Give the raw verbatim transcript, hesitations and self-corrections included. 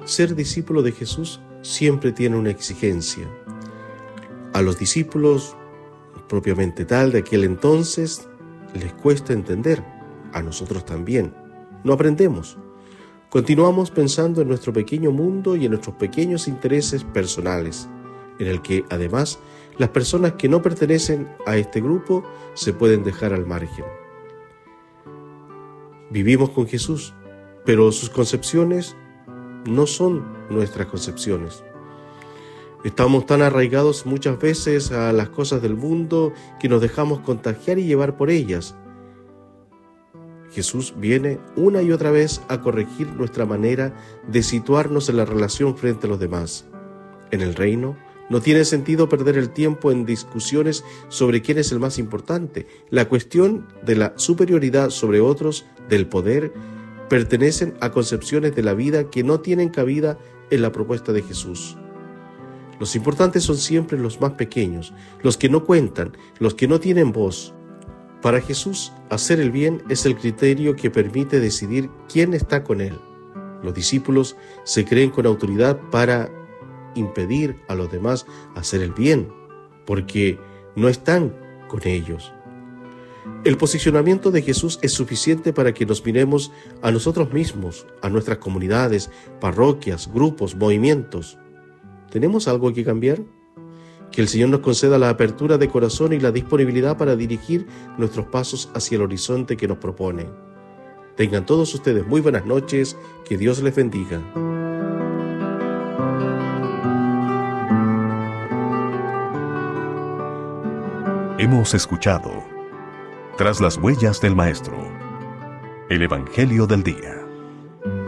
ser discípulo de Jesús siempre tiene una exigencia. A los discípulos, propiamente tal, de aquel entonces, les cuesta entender. A nosotros también. No aprendemos. Continuamos pensando en nuestro pequeño mundo y en nuestros pequeños intereses personales, en el que, además, las personas que no pertenecen a este grupo se pueden dejar al margen. Vivimos con Jesús, pero sus concepciones no son nuestras concepciones. Estamos tan arraigados muchas veces a las cosas del mundo que nos dejamos contagiar y llevar por ellas. Jesús viene una y otra vez a corregir nuestra manera de situarnos en la relación frente a los demás. En el reino no tiene sentido perder el tiempo en discusiones sobre quién es el más importante. La cuestión de la superioridad sobre otros, del poder, pertenecen a concepciones de la vida que no tienen cabida en la propuesta de Jesús. Los importantes son siempre los más pequeños, los que no cuentan, los que no tienen voz. Para Jesús, hacer el bien es el criterio que permite decidir quién está con Él. Los discípulos se creen con autoridad para impedir a los demás hacer el bien, porque no están con ellos. El posicionamiento de Jesús es suficiente para que nos miremos a nosotros mismos, a nuestras comunidades, parroquias, grupos, movimientos. ¿Tenemos algo que cambiar? Que el Señor nos conceda la apertura de corazón y la disponibilidad para dirigir nuestros pasos hacia el horizonte que nos propone. Tengan todos ustedes muy buenas noches, que Dios les bendiga. Hemos escuchado Tras las huellas del Maestro, el Evangelio del Día.